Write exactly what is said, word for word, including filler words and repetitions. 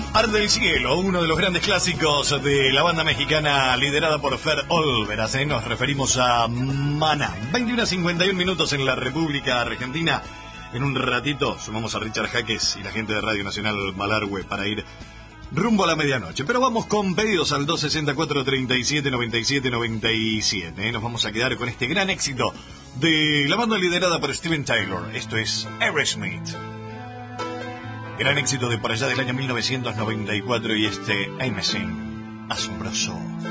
Arde el cielo, uno de los grandes clásicos de la banda mexicana liderada por Fer Olveras, ¿eh? Nos referimos a Maná. veintiuno a cincuenta y uno minutos en la República Argentina. En un ratito sumamos a Richard Jaques y la gente de Radio Nacional Malargüe para ir rumbo a la medianoche. Pero vamos con pedidos al dos sesenta y cuatro, treinta y siete, noventa y siete, noventa y siete. ¿eh? Nos vamos a quedar con este gran éxito de la banda liderada por Steven Tyler. Esto es Aerosmith. Gran éxito de por allá del año mil novecientos noventa y cuatro y este Amazing, asombroso.